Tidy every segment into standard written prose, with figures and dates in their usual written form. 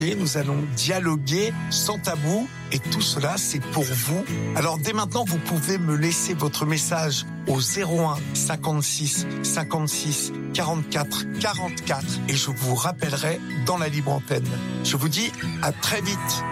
Et nous allons dialoguer sans tabou et tout cela, c'est pour vous. Alors dès maintenant, vous pouvez me laisser votre message au 01 56 56 44 44 et je vous rappellerai dans la libre antenne. Je vous dis à très vite.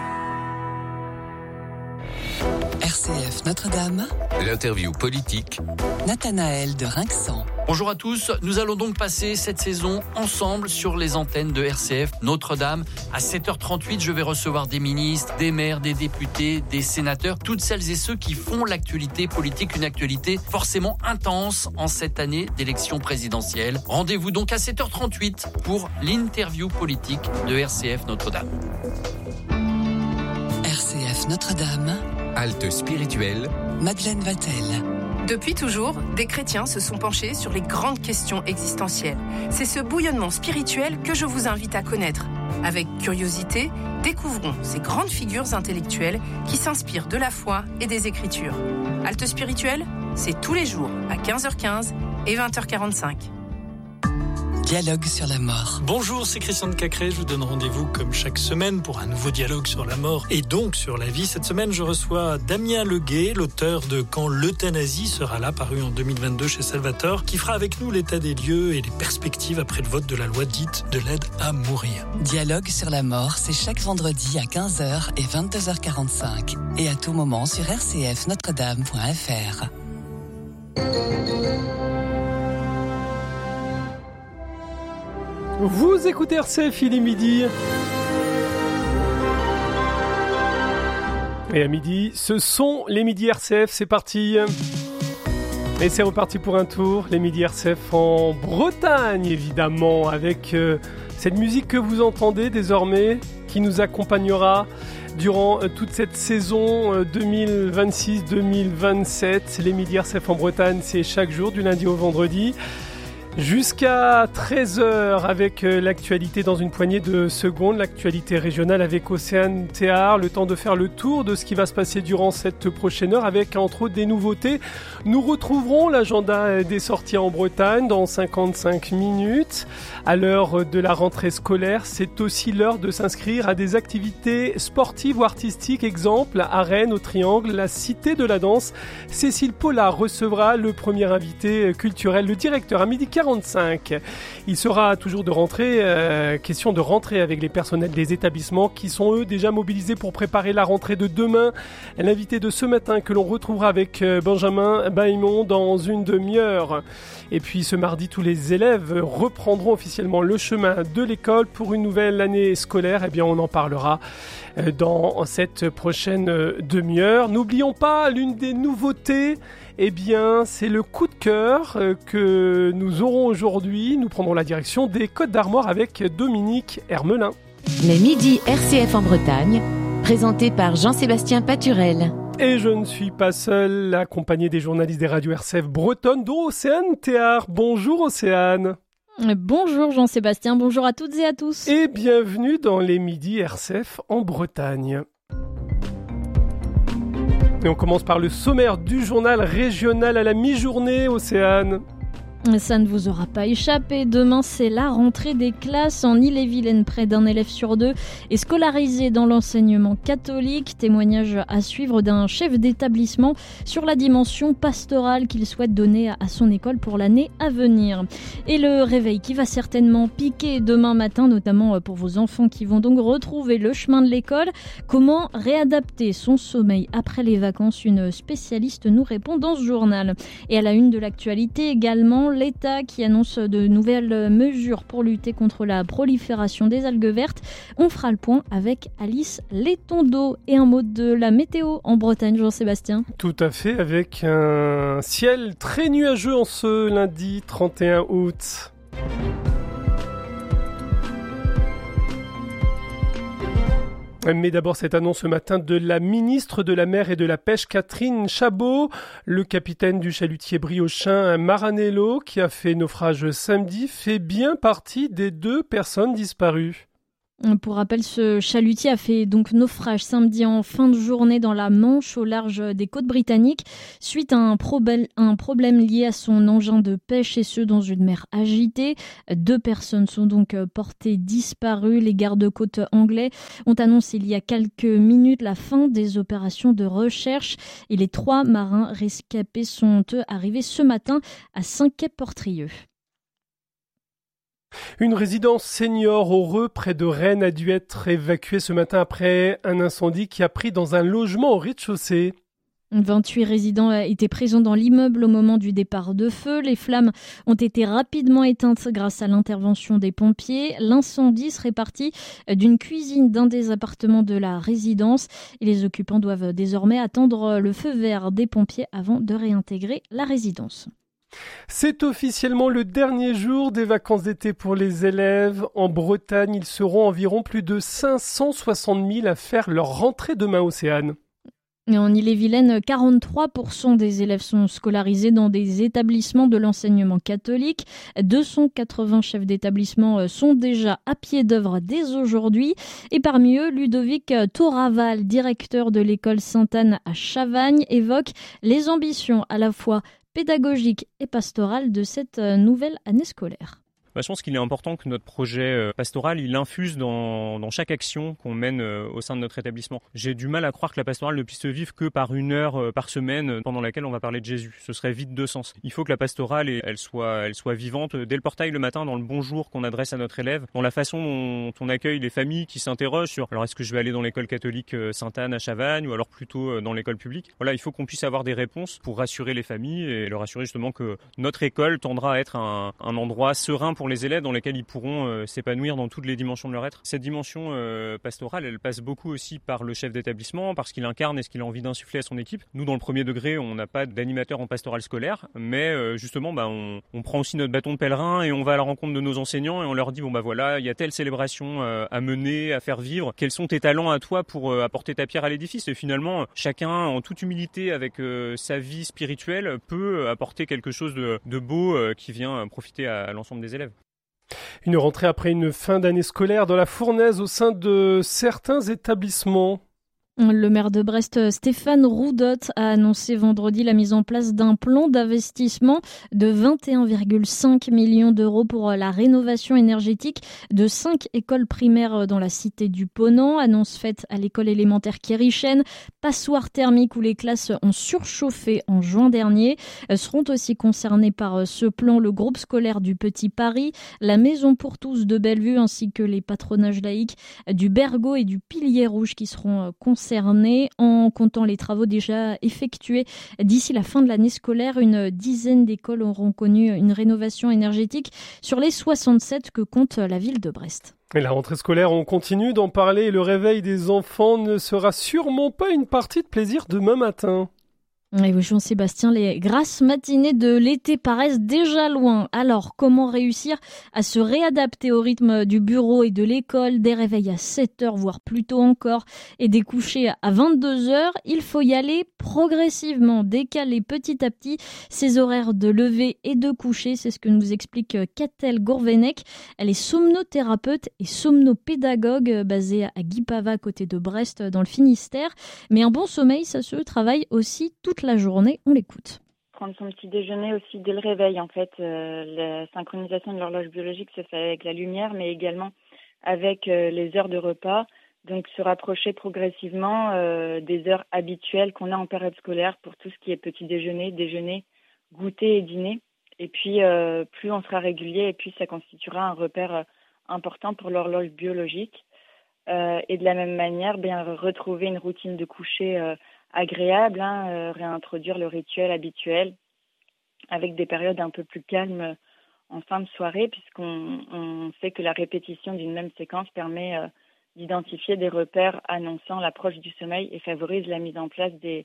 RCF Notre-Dame. L'interview politique. Nathanaël de Rinxan. Bonjour à tous, nous allons donc passer cette saison ensemble sur les antennes de RCF Notre-Dame. À 7h38, je vais recevoir des ministres, des maires, des députés, des sénateurs, toutes celles et ceux qui font l'actualité politique, une actualité forcément intense en cette année d'élection présidentielle. Rendez-vous donc à 7h38 pour l'interview politique de RCF Notre-Dame. RCF Notre-Dame. Halte spirituelle. Madeleine Vatel. Depuis toujours, des chrétiens se sont penchés sur les grandes questions existentielles. C'est ce bouillonnement spirituel que je vous invite à connaître. Avec curiosité, découvrons ces grandes figures intellectuelles qui s'inspirent de la foi et des Écritures. Halte spirituelle, c'est tous les jours à 15h15 et 20h45. Dialogue sur la mort. Bonjour, c'est Christian de Cacré. Je vous donne rendez-vous comme chaque semaine pour un nouveau dialogue sur la mort et donc sur la vie. Cette semaine, je reçois Damien Leguet, l'auteur de Quand l'euthanasie sera là, paru en 2022 chez Salvatore, qui fera avec nous l'état des lieux et les perspectives après le vote de la loi dite de l'aide à mourir. Dialogue sur la mort, c'est chaque vendredi à 15h et 22h45 et à tout moment sur rcfnotredame.fr. Vous écoutez RCF, il est midi. Et à midi, ce sont les midis RCF, c'est parti. Et c'est reparti pour un tour, les midis RCF en Bretagne, évidemment, avec cette musique que vous entendez désormais, qui nous accompagnera durant toute cette saison 2026-2027. Les midis RCF en Bretagne, c'est chaque jour, du lundi au vendredi. Jusqu'à 13h avec l'actualité dans une poignée de secondes, l'actualité régionale avec Océane Théard, le temps de faire le tour de ce qui va se passer durant cette prochaine heure avec entre autres des nouveautés. Nous retrouverons l'agenda des sorties en Bretagne dans 55 minutes. À l'heure de la rentrée scolaire, c'est aussi l'heure de s'inscrire à des activités sportives ou artistiques. Exemple, à Rennes, au Triangle, la Cité de la Danse. Cécile Paulard recevra le premier invité culturel, le directeur à 12h45. Il sera toujours de rentrée, question de rentrer avec les personnels des établissements qui sont eux déjà mobilisés pour préparer la rentrée de demain. L'invité de ce matin que l'on retrouvera avec Benjamin Baimon dans une demi-heure. Et puis ce mardi, tous les élèves reprendront officiellement le chemin de l'école pour une nouvelle année scolaire. Eh bien, on en parlera dans cette prochaine demi-heure. N'oublions pas l'une des nouveautés. Eh bien, c'est le coup de cœur que nous aurons aujourd'hui. Nous prendrons la direction des Côtes d'Armor avec Dominique Hermelin. Les midis RCF en Bretagne, présentés par Jean-Sébastien Paturel. Et je ne suis pas seul, accompagné des journalistes des radios RCF bretonnes, dont Océane Théard. Bonjour Océane. Bonjour Jean-Sébastien, bonjour à toutes et à tous. Et bienvenue dans les midis RCF en Bretagne. Et on commence par le sommaire du journal régional à la mi-journée, Océane. Ça ne vous aura pas échappé. Demain, c'est la rentrée des classes en Ille-et-Vilaine. Près d'un élève sur deux est scolarisé dans l'enseignement catholique. Témoignage à suivre d'un chef d'établissement sur la dimension pastorale qu'il souhaite donner à son école pour l'année à venir. Et le réveil qui va certainement piquer demain matin, notamment pour vos enfants qui vont donc retrouver le chemin de l'école. Comment réadapter son sommeil après les vacances? Une spécialiste nous répond dans ce journal. Et à la une de l'actualité également, l'État qui annonce de nouvelles mesures pour lutter contre la prolifération des algues vertes. On fera le point avec Alice Letondo. Et un mot de la météo en Bretagne, Jean-Sébastien. Tout à fait, avec un ciel très nuageux en ce lundi 31 août. Mais d'abord cette annonce ce matin de la ministre de la Mer et de la Pêche Catherine Chabot. Le capitaine du chalutier briochin Maranello, qui a fait naufrage samedi, fait bien partie des 2 personnes disparues. Pour rappel, ce chalutier a fait donc naufrage samedi en fin de journée dans la Manche au large des côtes britanniques suite à un problème lié à son engin de pêche et ce dans une mer agitée. 2 personnes sont donc portées disparues. Les gardes-côtes anglais ont annoncé il y a quelques minutes la fin des opérations de recherche et les 3 marins rescapés sont arrivés ce matin à Saint-Quay-Portrieux. Une résidence senior au Reux, près de Rennes, a dû être évacuée ce matin après un incendie qui a pris dans un logement au rez-de-chaussée. 28 résidents étaient présents dans l'immeuble au moment du départ de feu. Les flammes ont été rapidement éteintes grâce à l'intervention des pompiers. L'incendie serait parti d'une cuisine d'un des appartements de la résidence et les occupants doivent désormais attendre le feu vert des pompiers avant de réintégrer la résidence. C'est officiellement le dernier jour des vacances d'été pour les élèves. En Bretagne, ils seront environ plus de 560 000 à faire leur rentrée demain, Océane. Et en Ille-et-Vilaine, 43% des élèves sont scolarisés dans des établissements de l'enseignement catholique. 280 chefs d'établissement sont déjà à pied d'œuvre dès aujourd'hui. Et parmi eux, Ludovic Toraval, directeur de l'école Sainte-Anne à Chavagne, évoque les ambitions à la fois pédagogique et pastorale de cette nouvelle année scolaire. Je pense qu'il est important que notre projet pastoral, il infuse dans chaque action qu'on mène au sein de notre établissement. J'ai du mal à croire que la pastorale ne puisse se vivre que par 1 heure par semaine pendant laquelle on va parler de Jésus. Ce serait vide de sens. Il faut que la pastorale, elle soit vivante dès le portail le matin, dans le bonjour qu'on adresse à notre élève, dans la façon dont on accueille les familles qui s'interrogent sur alors est-ce que je vais aller dans l'école catholique Sainte-Anne à Chavagne ou alors plutôt dans l'école publique. Voilà, il faut qu'on puisse avoir des réponses pour rassurer les familles et leur assurer justement que notre école tendra à être un endroit serein pour les élèves dans lesquels ils pourront s'épanouir dans toutes les dimensions de leur être. Cette dimension pastorale, elle passe beaucoup aussi par le chef d'établissement, parce qu'il incarne et ce qu'il a envie d'insuffler à son équipe. Nous, dans le premier degré, on n'a pas d'animateur en pastoral scolaire, mais justement, on prend aussi notre bâton de pèlerin et on va à la rencontre de nos enseignants et on leur dit, voilà, il y a telle célébration à mener, à faire vivre. Quels sont tes talents à toi pour apporter ta pierre à l'édifice? Et finalement, chacun, en toute humilité, avec sa vie spirituelle, peut apporter quelque chose de beau qui vient profiter à l'ensemble des élèves. Une rentrée après une fin d'année scolaire dans la fournaise au sein de certains établissements. Le maire de Brest, Stéphane Roudotte, a annoncé vendredi la mise en place d'un plan d'investissement de 21,5 millions d'euros pour la rénovation énergétique de 5 écoles primaires dans la cité du Ponant. Annonce faite à l'école élémentaire Kérichen. Passoire thermique où les classes ont surchauffé en juin dernier. Seront aussi concernés par ce plan le groupe scolaire du Petit Paris, la Maison pour tous de Bellevue ainsi que les patronages laïcs du Bergot et du Pilier Rouge qui seront concernés. En comptant les travaux déjà effectués d'ici la fin de l'année scolaire, une dizaine d'écoles auront connu une rénovation énergétique sur les 67 que compte la ville de Brest. Et la rentrée scolaire, on continue d'en parler et le réveil des enfants ne sera sûrement pas une partie de plaisir demain matin. Et oui, Jean-Sébastien, les grasses matinées de l'été paraissent déjà loin. Alors, comment réussir à se réadapter au rythme du bureau et de l'école, des réveils à 7h, voire plus tôt encore, et des couchers à 22h? Il faut y aller progressivement, décaler petit à petit ses horaires de lever et de coucher. C'est ce que nous explique Catel Gourvenec. Elle est somnothérapeute et somnopédagogue basée à Guipava, à côté de Brest, dans le Finistère. Mais un bon sommeil, ça se travaille aussi toute la journée, on l'écoute. Prendre son petit déjeuner aussi dès le réveil, en fait. La synchronisation de l'horloge biologique se fait avec la lumière, mais également avec les heures de repas. Donc se rapprocher progressivement des heures habituelles qu'on a en période scolaire pour tout ce qui est petit déjeuner, déjeuner, goûter et dîner. Et puis plus on sera régulier, et plus ça constituera un repère important pour l'horloge biologique. Et de la même manière, retrouver une routine de coucher agréable, réintroduire le rituel habituel avec des périodes un peu plus calmes en fin de soirée, puisqu'on sait que la répétition d'une même séquence permet d'identifier des repères annonçant l'approche du sommeil et favorise la mise en place des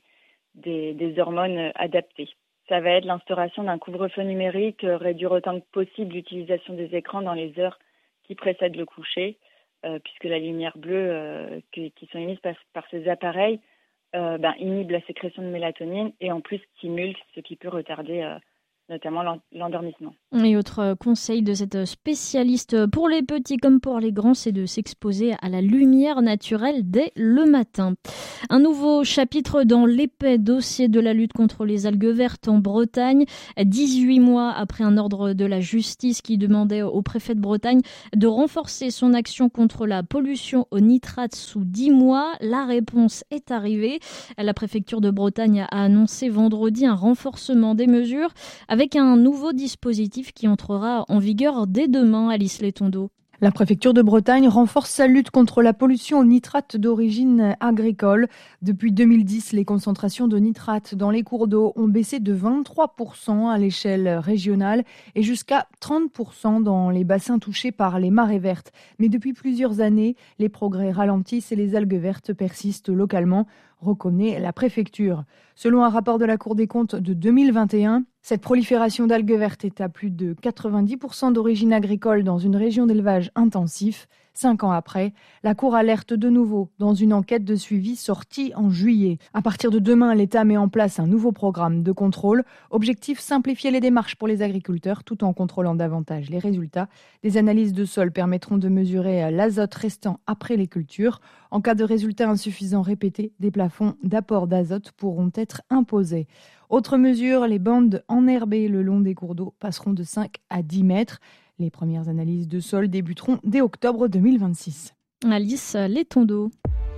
hormones adaptées. Ça va être l'instauration d'un couvre-feu numérique, réduire autant que possible l'utilisation des écrans dans les heures qui précèdent le coucher, puisque la lumière bleue qui sont émises par ces appareils inhibe la sécrétion de mélatonine et en plus stimule, ce qui peut retarder notamment l'endormissement. Et autre conseil de cette spécialiste pour les petits comme pour les grands, c'est de s'exposer à la lumière naturelle dès le matin. Un nouveau chapitre dans l'épais dossier de la lutte contre les algues vertes en Bretagne. 18 mois après un ordre de la justice qui demandait au préfet de Bretagne de renforcer son action contre la pollution au nitrate sous 10 mois, la réponse est arrivée. La préfecture de Bretagne a annoncé vendredi un renforcement des mesures avec un nouveau dispositif qui entrera en vigueur dès demain, Alice Letondo. La préfecture de Bretagne renforce sa lutte contre la pollution au nitrate d'origine agricole. Depuis 2010, les concentrations de nitrate dans les cours d'eau ont baissé de 23% à l'échelle régionale et jusqu'à 30% dans les bassins touchés par les marées vertes. Mais depuis plusieurs années, les progrès ralentissent et les algues vertes persistent localement, reconnaît la préfecture. Selon un rapport de la Cour des comptes de 2021, cette prolifération d'algues vertes est à plus de 90% d'origine agricole dans une région d'élevage intensif. 5 ans après, la Cour alerte de nouveau dans une enquête de suivi sortie en juillet. À partir de demain, l'État met en place un nouveau programme de contrôle. Objectif, simplifier les démarches pour les agriculteurs tout en contrôlant davantage les résultats. Des analyses de sol permettront de mesurer l'azote restant après les cultures. En cas de résultats insuffisants répétés, des plafonds d'apport d'azote pourront être imposés. Autre mesure, les bandes enherbées le long des cours d'eau passeront de 5 à 10 mètres. Les premières analyses de sol débuteront dès octobre 2026. Alice Letondo.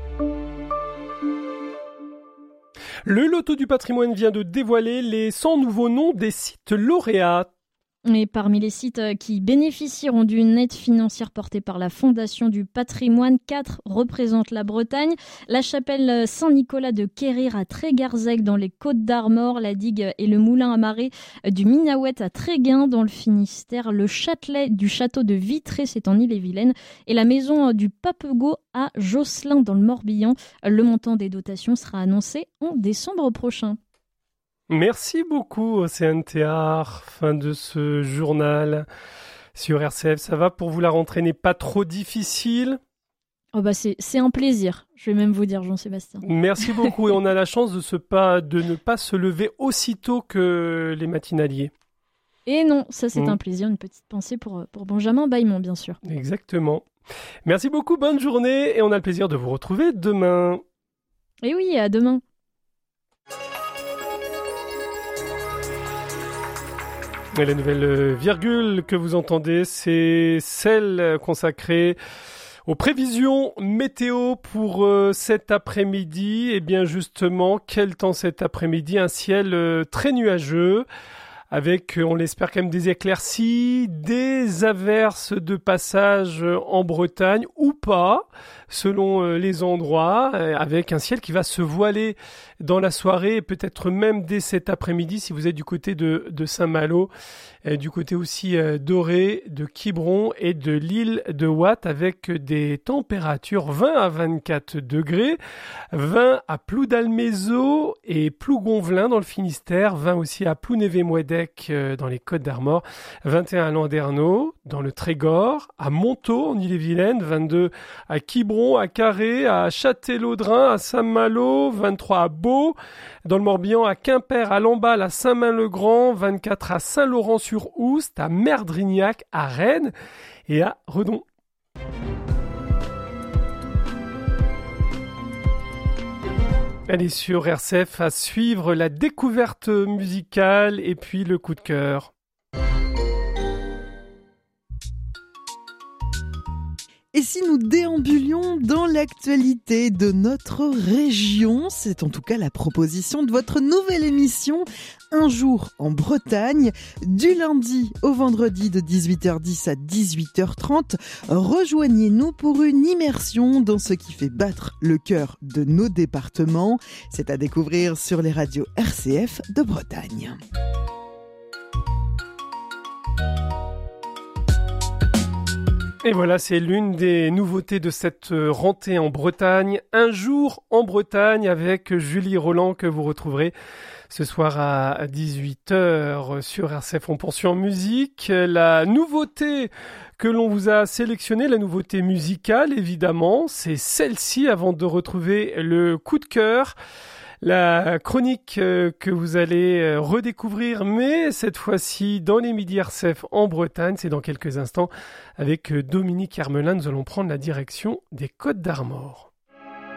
Le Loto du patrimoine vient de dévoiler les 100 nouveaux noms des sites lauréats. Et parmi les sites qui bénéficieront d'une aide financière portée par la Fondation du patrimoine, 4 représentent la Bretagne. La chapelle Saint-Nicolas de Quérir à Trégarzec dans les Côtes-d'Armor, la digue et le moulin à marée du Minahouette à Tréguin dans le Finistère, le châtelet du château de Vitré, c'est en Ille-et-Vilaine, et la maison du Papegot à Josselin dans le Morbihan. Le montant des dotations sera annoncé en décembre prochain. Merci beaucoup Océane Théard, fin de ce journal sur RCF. Ça va pour vous, la rentrée n'est pas trop difficile? C'est un plaisir, je vais même vous dire Jean-Sébastien. Merci beaucoup et on a la chance de ne pas se lever aussitôt que les matinaliers. Et non, ça c'est un plaisir, une petite pensée pour Benjamin Baillemont bien sûr. Exactement. Merci beaucoup, bonne journée et on a le plaisir de vous retrouver demain. Et oui, à demain. Et la nouvelle virgule que vous entendez, c'est celle consacrée aux prévisions météo pour cet après-midi. Et bien justement, quel temps cet après-midi? Un ciel très nuageux avec, on l'espère quand même, des éclaircies, des averses de passage en Bretagne ou pas, selon les endroits, avec un ciel qui va se voiler dans la soirée et peut-être même dès cet après-midi si vous êtes du côté de Saint-Malo, du côté aussi d'Auray, de Quiberon et de l'île de Watt avec des températures 20 à 24 degrés, 20 à Ploudalmézeau et Plougonvelin dans le Finistère, 20 aussi à Plounévé-Mouédec dans les Côtes-d'Armor, 21 à Landerneau, dans le Trégor, à Montaut en Ille-et-Vilaine, 22 à Quiberon, à Carré, à Châtellerault-Drain, à Saint-Malo, 23 à Beau, dans le Morbihan, à Quimper, à Lamballe, à Saint-Main-le-Grand, 24 à Saint-Laurent-sur-Oust, à Merdrignac, à Rennes et à Redon. Allez sur RCF à suivre la découverte musicale et puis le coup de cœur. Et si nous déambulions dans l'actualité de notre région, c'est en tout cas la proposition de votre nouvelle émission Un jour en Bretagne, du lundi au vendredi de 18h10 à 18h30. Rejoignez-nous pour une immersion dans ce qui fait battre le cœur de nos départements. C'est à découvrir sur les radios RCF de Bretagne. Et voilà, c'est l'une des nouveautés de cette rentrée en Bretagne. Un jour en Bretagne avec Julie Roland que vous retrouverez ce soir à 18h sur RCF. On poursuit en musique. La nouveauté que l'on vous a sélectionnée, la nouveauté musicale évidemment, c'est celle-ci avant de retrouver le coup de cœur. La chronique que vous allez redécouvrir, mais cette fois-ci dans les midis RCF en Bretagne, c'est dans quelques instants avec Dominique Hermelin. Nous allons prendre la direction des Côtes d'Armor.